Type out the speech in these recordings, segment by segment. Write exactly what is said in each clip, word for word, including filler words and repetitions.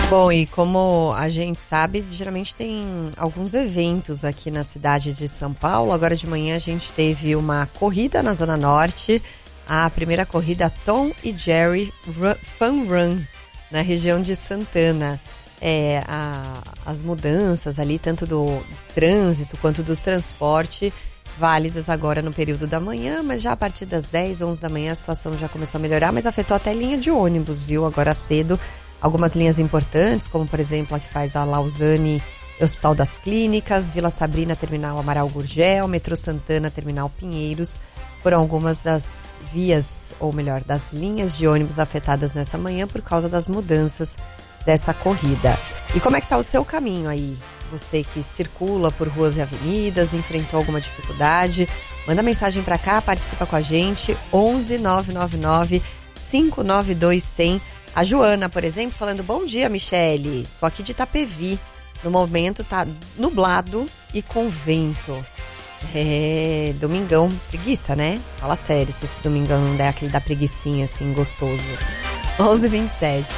Bom, e como a gente sabe, geralmente tem alguns eventos aqui na cidade de São Paulo. Agora de manhã a gente teve uma corrida na Zona Norte, a primeira corrida Tom e Jerry Fun Run, na região de Santana. É, a, as mudanças ali, tanto do, do trânsito quanto do transporte, válidas agora no período da manhã, mas já a partir das dez, onze da manhã a situação já começou a melhorar, mas afetou até linha de ônibus, viu? Agora cedo. Algumas linhas importantes, como por exemplo a que faz a Lausanne, Hospital das Clínicas, Vila Sabrina, Terminal Amaral Gurgel, Metrô Santana, Terminal Pinheiros, foram algumas das vias, ou melhor, das linhas de ônibus afetadas nessa manhã por causa das mudanças dessa corrida. E como é que tá o seu caminho aí? Você que circula por ruas e avenidas, enfrentou alguma dificuldade? Manda mensagem para cá, participa com a gente, onze nove nove nove, cinco nove dois, cem. A Joana, por exemplo, falando: bom dia, Michele, sou aqui de Itapevi. No momento tá nublado e com vento. É, domingão, preguiça, né? Fala sério, se esse domingão não der aquele da preguicinha assim, gostoso. onze e vinte e sete.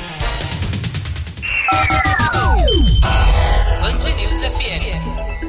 Band News F M.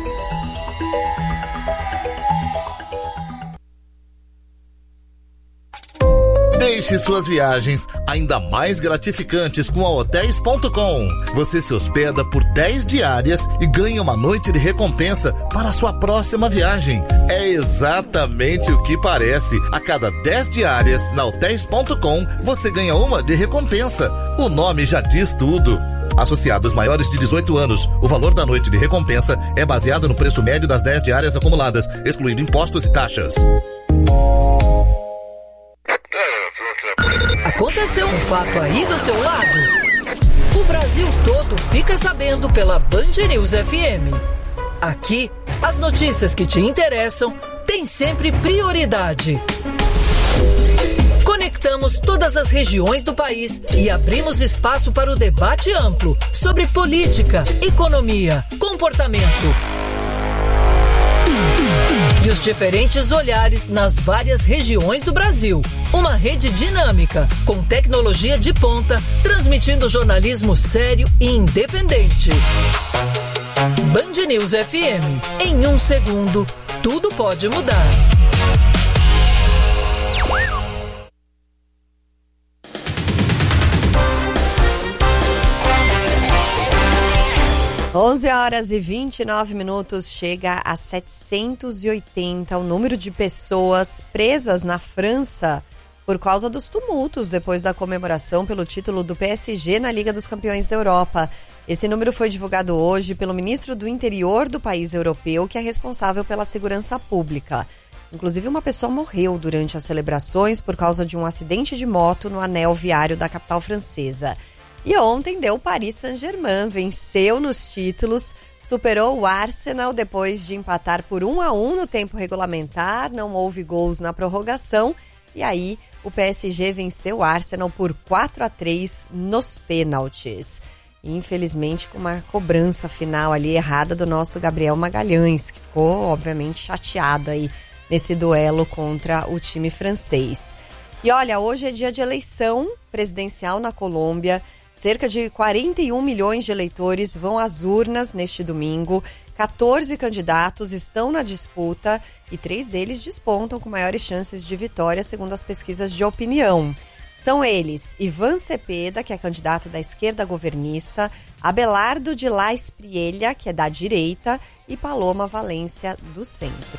Deixe suas viagens ainda mais gratificantes com a Hotéis ponto com. Você se hospeda por dez diárias e ganha uma noite de recompensa para a sua próxima viagem. É exatamente o que parece. A cada dez diárias na Hotéis ponto com, você ganha uma de recompensa. O nome já diz tudo. Associados maiores de dezoito anos, o valor da noite de recompensa é baseado no preço médio das dez diárias acumuladas, excluindo impostos e taxas. Aconteceu um fato aí do seu lado? O Brasil todo fica sabendo pela Band News F M. Aqui, as notícias que te interessam têm sempre prioridade. Conectamos todas as regiões do país e abrimos espaço para o debate amplo sobre política, economia, comportamento e os diferentes olhares nas várias regiões do Brasil. Uma rede dinâmica, com tecnologia de ponta, transmitindo jornalismo sério e independente. Band News F M. Em um segundo, tudo pode mudar. onze horas e vinte e nove minutos, chega a setecentos e oitenta o número de pessoas presas na França por causa dos tumultos depois da comemoração pelo título do P S G na Liga dos Campeões da Europa. Esse número foi divulgado hoje pelo ministro do Interior do país europeu, que é responsável pela segurança pública. Inclusive, uma pessoa morreu durante as celebrações por causa de um acidente de moto no anel viário da capital francesa. E ontem deu o Paris Saint-Germain, venceu nos títulos, superou o Arsenal depois de empatar por um a um no tempo regulamentar, não houve gols na prorrogação, e aí o P S G venceu o Arsenal por quatro a três nos pênaltis. Infelizmente com uma cobrança final ali errada do nosso Gabriel Magalhães, que ficou obviamente chateado aí nesse duelo contra o time francês. E olha, hoje é dia de eleição presidencial na Colômbia. Cerca de quarenta e um milhões de eleitores vão às urnas neste domingo. quatorze candidatos estão na disputa e três deles despontam com maiores chances de vitória, segundo as pesquisas de opinião. São eles Ivan Cepeda, que é candidato da esquerda governista, Abelardo de La Espriella, que é da direita, e Paloma Valência, do centro.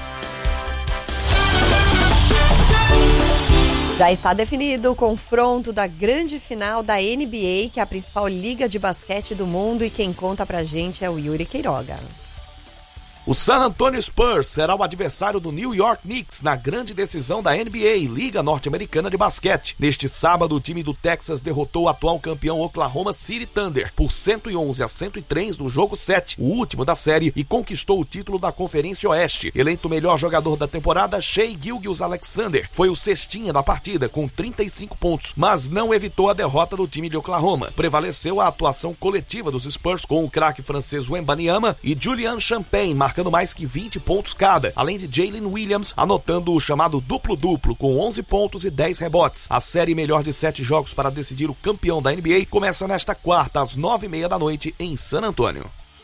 Já está definido o confronto da grande final da N B A, que é a principal liga de basquete do mundo, e quem conta pra gente é o Yuri Queiroga. O San Antonio Spurs será o adversário do New York Knicks na grande decisão da N B A, Liga Norte-Americana de Basquete. Neste sábado, o time do Texas derrotou o atual campeão Oklahoma City Thunder por cento e onze a cento e três no jogo sete, o último da série, e conquistou o título da Conferência Oeste. Eleito o melhor jogador da temporada, Shai Gilgeous-Alexander foi o cestinha da partida com trinta e cinco pontos, mas não evitou a derrota do time de Oklahoma. Prevaleceu a atuação coletiva dos Spurs, com o craque francês Wembanyama e Julian Champagne marcando marcando mais que vinte pontos cada, além de Jalen Williams anotando o chamado duplo-duplo, com onze pontos e dez rebotes. A série melhor de sete jogos para decidir o campeão da N B A começa nesta quarta, às nove e meia da noite, em San Antônio.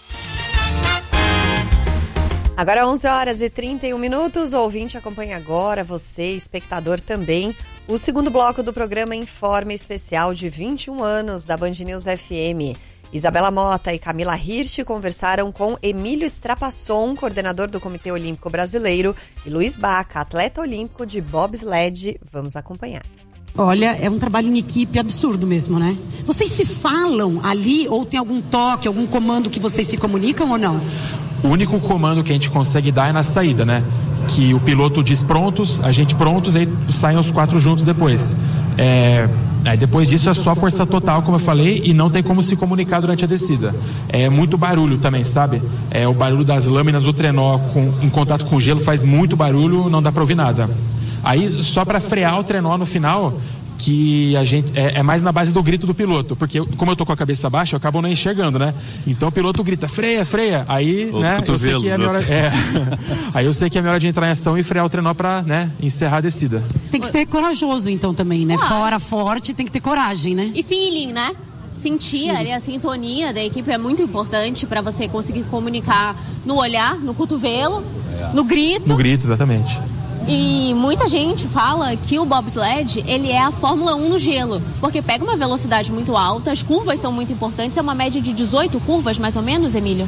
Agora onze horas e trinta e um minutos, o ouvinte acompanha agora, você, espectador também, o segundo bloco do programa Informe Especial de vinte e um anos da Band News F M. Isabela Mota e Camila Hirsch conversaram com Emílio Strapasson, coordenador do Comitê Olímpico Brasileiro, e Luiz Baca, atleta olímpico de bobsled. Vamos acompanhar. Olha, é um trabalho em equipe absurdo mesmo, né? Vocês se falam ali ou tem algum toque, algum comando que vocês se comunicam ou não? O único comando que a gente consegue dar é na saída, né? Que o piloto diz prontos, a gente prontos, aí saem os quatro juntos depois. É, aí depois disso é só força total, como eu falei, e não tem como se comunicar durante a descida. É muito barulho também, sabe? É, o barulho das lâminas do trenó com, em contato com o gelo faz muito barulho, não dá pra ouvir nada. Aí só pra frear o trenó no final, que a gente é, é mais na base do grito do piloto, porque eu, como eu tô com a cabeça baixa, eu acabo não enxergando, né? Então o piloto grita, freia, freia, aí, Ou né, eu sei que é a minha hora, é, aí eu sei que é a minha hora de entrar em ação e frear o trenó pra, né, encerrar a descida. Tem que ser corajoso então também, né? Claro. Fora forte, tem que ter coragem, né? E feeling, né? Sentir ali a sintonia da equipe é muito importante para você conseguir comunicar no olhar, no cotovelo, é. no grito. No grito, exatamente. E muita gente fala que o bobsled, ele é a Fórmula um no gelo, porque pega uma velocidade muito alta, as curvas são muito importantes, é uma média de dezoito curvas, mais ou menos, Emílio?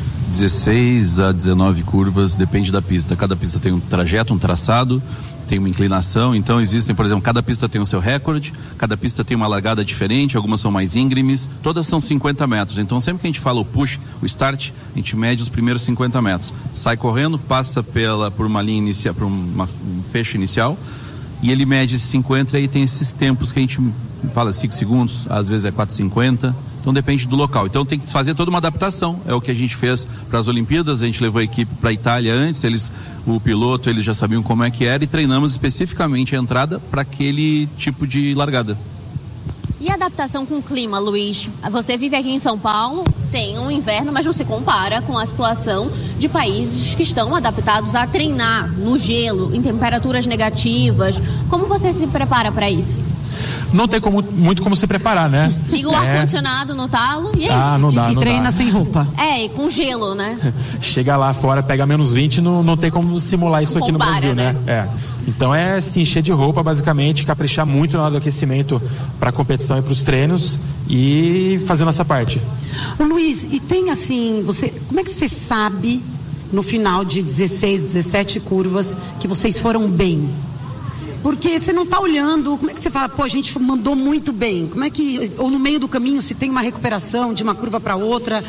dezesseis a dezenove curvas, depende da pista. Cada pista tem um trajeto, um traçado, tem uma inclinação, então existem, por exemplo, cada pista tem o seu recorde, cada pista tem uma largada diferente, algumas são mais íngremes, todas são cinquenta metros, então sempre que a gente fala o push, o start, a gente mede os primeiros cinquenta metros, sai correndo, passa pela, por uma linha inicial, por uma, um fecho inicial, e ele mede cinquenta e aí tem esses tempos que a gente fala cinco segundos, às vezes é quatro e cinquenta, então depende do local. Então tem que fazer toda uma adaptação, é o que a gente fez para as Olimpíadas, a gente levou a equipe para a Itália antes, eles, o piloto, eles já sabiam como é que era e treinamos especificamente a entrada para aquele tipo de largada. E a adaptação com o clima, Luiz? Você vive aqui em São Paulo, tem um inverno, mas não se compara com a situação de países que estão adaptados a treinar no gelo, em temperaturas negativas. Como você se prepara para isso? Não tem como, muito como se preparar, né? Liga o é. ar-condicionado no talo e é ah, isso. Não dá, e não treina dá. sem roupa. É, e com gelo, né? Chega lá fora, pega menos vinte, não, não tem como simular isso Compara, aqui no Brasil, né? né? É. Então é se encher de roupa, basicamente, caprichar muito na hora do aquecimento para a competição e para os treinos e fazer nossa parte. Ô Luiz, e tem assim, você, como é que você sabe no final de dezesseis, dezessete curvas que vocês foram bem? Porque você não está olhando, como é que você fala, pô, a gente mandou muito bem, como é que, ou no meio do caminho se tem uma recuperação de uma curva para outra?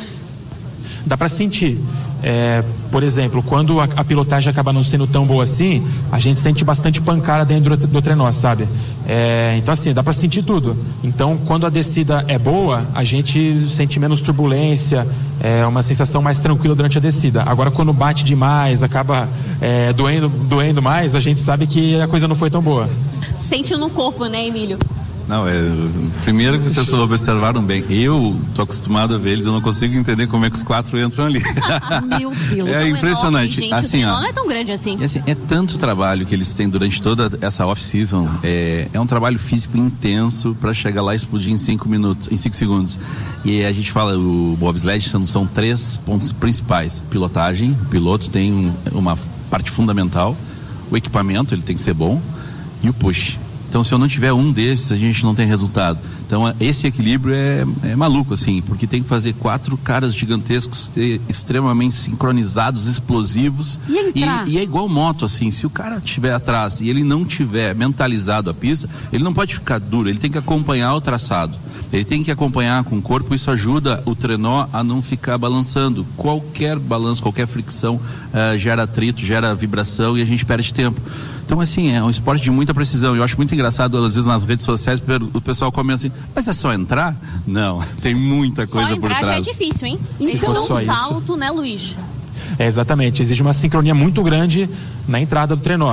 Dá para sentir. É, por exemplo, quando a, a pilotagem acaba não sendo tão boa assim, a gente sente bastante pancada dentro do, do trenó, sabe? É, então assim, dá para sentir tudo. Então quando a descida é boa, a gente sente menos turbulência, é uma sensação mais tranquila durante a descida. Agora quando bate demais, acaba é, doendo, doendo mais, a gente sabe que a coisa não foi tão boa. Sente no corpo, né, Emílio? Não, é, primeiro que vocês observaram bem, eu tô acostumado a ver eles, eu não consigo entender como é que os quatro entram ali. Meu Deus, é impressionante. Enorme, gente, assim, o ó, não é tão grande assim. É, assim. é tanto trabalho que eles têm durante toda essa off-season, é, é um trabalho físico intenso para chegar lá e explodir em cinco minutos, em cinco segundos. E a gente fala, o bobsled são, são três pontos principais: pilotagem, o piloto tem um, uma parte fundamental, o equipamento, ele tem que ser bom, e o push. Então, se eu não tiver um desses, a gente não tem resultado. Então, esse equilíbrio é, é maluco, assim, porque tem que fazer quatro caras gigantescos, ter, extremamente sincronizados, explosivos. E entrar? E, e é igual moto, assim, se o cara estiver atrás e ele não tiver mentalizado a pista, ele não pode ficar duro, ele tem que acompanhar o traçado. Ele tem que acompanhar com o corpo, isso ajuda o trenó a não ficar balançando. Qualquer balanço, qualquer fricção uh, gera atrito, gera vibração e a gente perde tempo. Então, assim, é um esporte de muita precisão. Eu acho muito engraçado, às vezes, nas redes sociais, o pessoal comenta assim, mas é só entrar? Não, tem muita coisa por trás. Só entrar já é difícil, hein? Se fosse um só salto, isso. né, Luiz? É, exatamente. Exige uma sincronia muito grande na entrada do trenó.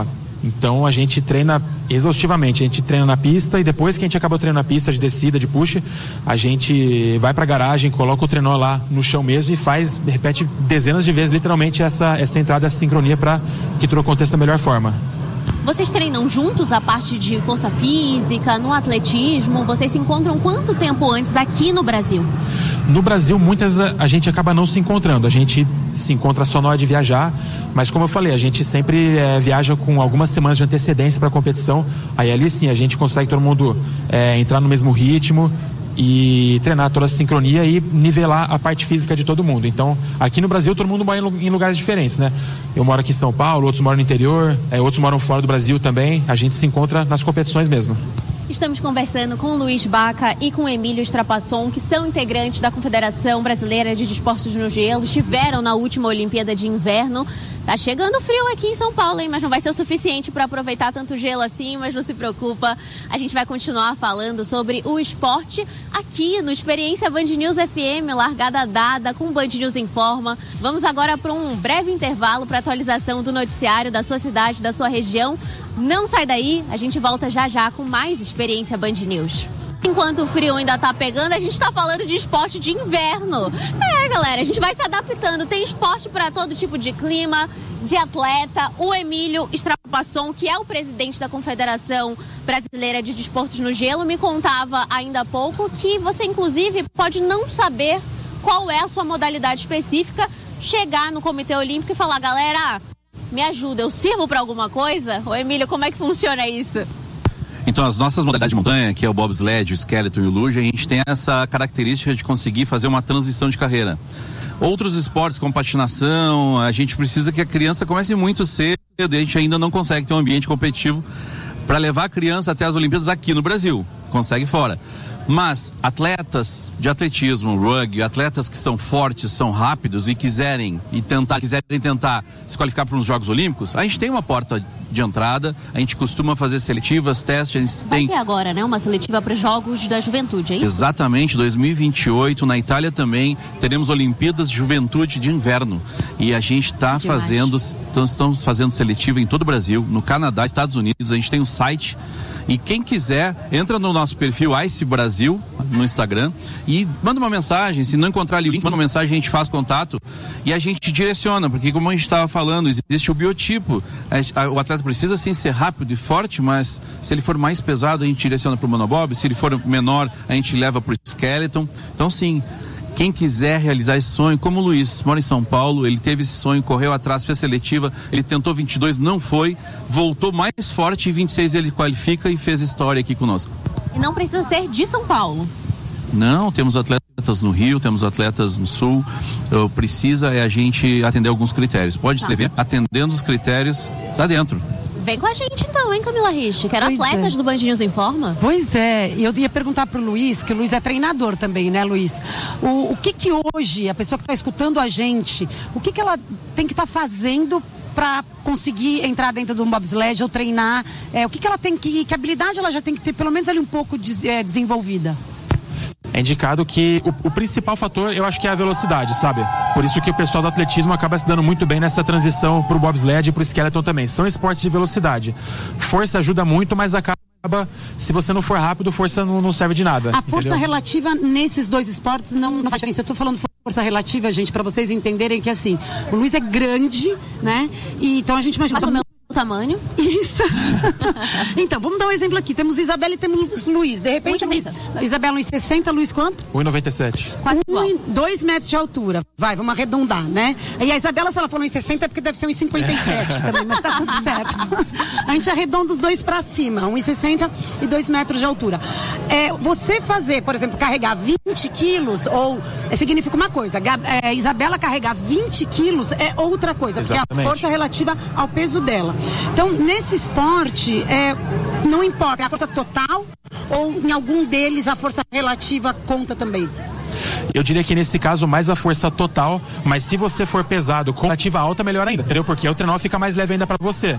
Então a gente treina exaustivamente, a gente treina na pista e depois que a gente acaba o treino na pista de descida, de push, a gente vai pra garagem, coloca o trenó lá no chão mesmo e faz, repete dezenas de vezes literalmente essa, essa entrada, essa sincronia para que tudo aconteça da melhor forma. Vocês treinam juntos a parte de força física, no atletismo? Vocês se encontram quanto tempo antes aqui no Brasil? No Brasil, muitas a gente acaba não se encontrando. A gente se encontra só na hora de viajar, mas como eu falei, a gente sempre é, viaja com algumas semanas de antecedência para a competição. Aí ali sim, a gente consegue todo mundo é, entrar no mesmo ritmo e treinar toda a sincronia e nivelar a parte física de todo mundo. Então, aqui no Brasil, todo mundo mora em lugares diferentes, né? Eu moro aqui em São Paulo, outros moram no interior, é, outros moram fora do Brasil também. A gente se encontra nas competições mesmo. Estamos conversando com o Luiz Baca e com o Emílio Strapasson, que são integrantes da Confederação Brasileira de Desportos no Gelo, estiveram na última Olimpíada de Inverno. Tá chegando frio aqui em São Paulo, hein? Mas não vai ser o suficiente para aproveitar tanto gelo assim, mas não se preocupa. A gente vai continuar falando sobre o esporte aqui no Experiência Band News F M, largada dada com Band News Informa. Vamos agora para um breve intervalo para atualização do noticiário da sua cidade, da sua região. Não sai daí, a gente volta já já com mais Experiência Band News. Enquanto o frio ainda tá pegando, a gente tá falando de esporte de inverno. É, galera, a gente vai se adaptando. Tem esporte para todo tipo de clima, de atleta. O Emílio Strapasson, que é o presidente da Confederação Brasileira de Desportos no Gelo, me contava ainda há pouco que você, inclusive, pode não saber qual é a sua modalidade específica, chegar no Comitê Olímpico e falar, galera, me ajuda, eu sirvo para alguma coisa? Ô, Emílio, como é que funciona isso? Então, as nossas modalidades de montanha, que é o bobsled, o skeleton e o luge, a gente tem essa característica de conseguir fazer uma transição de carreira. Outros esportes, como patinação, a gente precisa que a criança comece muito cedo e a gente ainda não consegue ter um ambiente competitivo para levar a criança até as Olimpíadas aqui no Brasil. Consegue fora. Mas atletas de atletismo, rugby, atletas que são fortes, são rápidos e quiserem e tentar, quiserem tentar se qualificar para os Jogos Olímpicos, a gente tem uma porta de entrada, a gente costuma fazer seletivas, testes, a gente Vai tem... ter agora, né, uma seletiva para os Jogos da Juventude, é isso? Exatamente, dois mil e vinte e oito, na Itália também, teremos Olimpíadas de Juventude de Inverno. E a gente está fazendo, estamos fazendo seletiva em todo o Brasil, no Canadá, Estados Unidos, a gente tem um site. E quem quiser, entra no nosso perfil Ice Brasil, no Instagram, e manda uma mensagem. Se não encontrar ali o link, manda uma mensagem, a gente faz contato e a gente direciona, porque como a gente estava falando, existe o biotipo. O atleta precisa sim ser rápido e forte, mas se ele for mais pesado, a gente direciona para o monobob. Se ele for menor, a gente leva para o skeleton. Então sim, quem quiser realizar esse sonho, como o Luiz mora em São Paulo, ele teve esse sonho, correu atrás, fez seletiva, ele tentou vinte e dois, não foi, voltou mais forte e vinte e seis ele qualifica e fez história aqui conosco. E não precisa ser de São Paulo? Não, temos atletas no Rio, temos atletas no Sul, o precisa é a gente atender alguns critérios. Pode Tá. escrever, atendendo os critérios, tá dentro. Vem com a gente então, hein, Camila Rich? Quero Pois atletas é. do Band News Informa. Pois é, eu ia perguntar pro Luiz, que o Luiz é treinador também, né, Luiz? O, o que que hoje, a pessoa que está escutando a gente, o que que ela tem que estar tá fazendo para conseguir entrar dentro do bobsled ou treinar? É, o que que ela tem que, que habilidade ela já tem que ter, pelo menos ali um pouco de, é, desenvolvida? É indicado que o, o principal fator, eu acho que é a velocidade, sabe? Por isso que o pessoal do atletismo acaba se dando muito bem nessa transição pro bobsled e pro skeleton também. São esportes de velocidade. Força ajuda muito, mas acaba, se você não for rápido, força não, não serve de nada. A força entendeu? relativa nesses dois esportes não, não faz diferença. Eu tô falando força relativa, gente, para vocês entenderem que assim, o Luiz é grande, né? E, então a gente imagina... Mas o meu tamanho. Isso. Então, vamos dar um exemplo aqui. Temos Isabela e temos Luiz. De repente, um e sessenta. Isabela um e sessenta, Luiz quanto? um e noventa e sete. Quase igual. Um, dois metros de altura. Vai, vamos arredondar, né? E a Isabela, se ela falou um e sessenta, é porque deve ser um e cinquenta e sete também, mas tá tudo certo. A gente arredonda os dois pra cima, um e sessenta e dois metros de altura. É, você fazer, por exemplo, carregar vinte quilos, ou é, significa uma coisa. É, Isabela carregar vinte quilos é outra coisa, Exatamente. Porque é a força relativa ao peso dela. Então, nesse esporte, é, não importa, é a força total ou em algum deles a força relativa conta também? Eu diria que nesse caso mais a força total, mas se você for pesado com relativa alta, melhor ainda, entendeu? Porque o trenó fica mais leve ainda para você.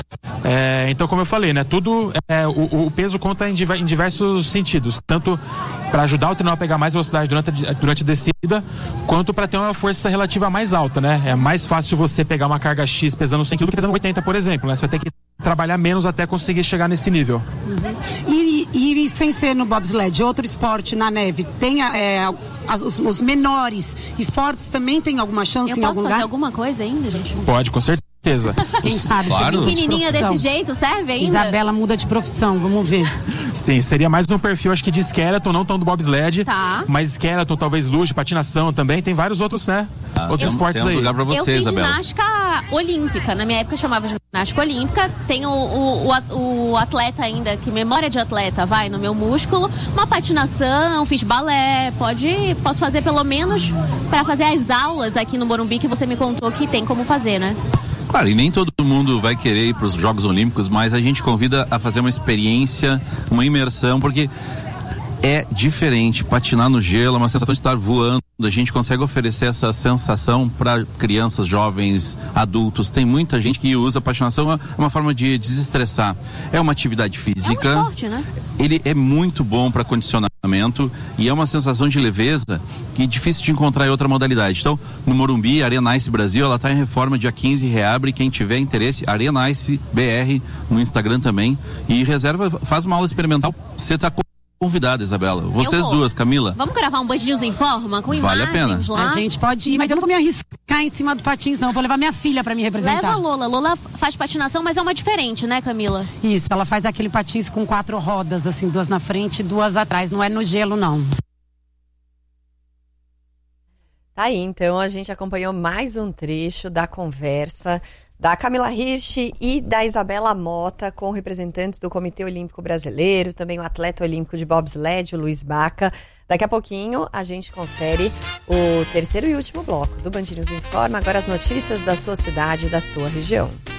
É, então, como eu falei, né? Tudo, é, o, o peso conta em, diver, em diversos sentidos, tanto para ajudar o trenó a pegar mais velocidade durante a, durante a descida, quanto para ter uma força relativa mais alta, né? É mais fácil você pegar uma carga X pesando cem quilos do que pesando oitenta, por exemplo, né? Você vai ter que trabalhar menos até conseguir chegar nesse nível. Uhum. E, e, e sem ser no bobsled, outro esporte na neve, tem é, as, os, os menores e fortes também tem alguma chance Eu em posso algum fazer lugar? alguma coisa ainda, gente? Pode, com certeza. Quem sabe, Claro. você Pequenininha de desse jeito, serve ainda? Isabela muda de profissão, vamos ver. Sim, seria mais um perfil, acho que de skeleton, não tão do bobsled, Tá. mas skeleton, talvez luge, patinação também, tem vários outros, né? Ah, outros tem- esportes tem um aí. lugar pra você, Eu fiz Isabela. ginástica olímpica. Na minha época chamava ginástica olímpica. Tem o, o, o at- o atleta ainda, que memória de atleta vai no meu músculo. Uma patinação, fiz balé. Pode, posso fazer pelo menos para fazer as aulas aqui no Morumbi que você me contou que tem como fazer, né? Claro, e nem todo mundo vai querer ir para os Jogos Olímpicos, mas a gente convida a fazer uma experiência, uma imersão, porque é diferente. Patinar no gelo é uma sensação de estar voando. A gente consegue oferecer essa sensação para crianças, jovens, adultos. Tem muita gente que usa a patinação, é uma forma de desestressar. É uma atividade física. É um esporte, né? Ele é muito bom para condicionamento e é uma sensação de leveza que é difícil de encontrar em outra modalidade. Então, no Morumbi, a Arena Ice Brasil, ela está em reforma, dia quinze, reabre. Quem tiver interesse, Arena Ice B R no Instagram também. E reserva, faz uma aula experimental. Você está convidada, Isabela. Vocês vou. duas, Camila. Vamos gravar um Band News em forma com Vale a imagens pena. lá? A gente pode ir, mas eu não vou me arriscar em cima do patins, não. Eu vou levar minha filha pra me representar. Leva a Lola. Lola faz patinação, mas é uma diferente, né, Camila? Isso, ela faz aquele patins com quatro rodas, assim, duas na frente e duas atrás. Não é no gelo, não. Tá aí, então a gente acompanhou mais um trecho da conversa da Camila Hirsch e da Isabela Mota com representantes do Comitê Olímpico Brasileiro, também o atleta olímpico de bobsled, o Luiz Baca. Daqui a pouquinho a gente confere o terceiro e último bloco do Band News Informa, agora as notícias da sua cidade e da sua região.